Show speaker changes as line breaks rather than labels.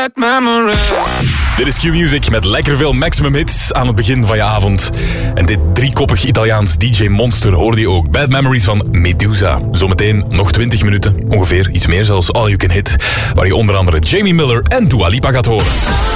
bad memories.
Dit is Q-Music met lekker veel maximum hits aan het begin van je avond. En dit driekoppig Italiaans DJ-monster hoorde je ook. Bad Memories van Medusa. Zometeen nog 20 minuten, ongeveer iets meer zelfs, All You Can Hit. Waar je onder andere Jamie Miller en Dua Lipa gaat horen.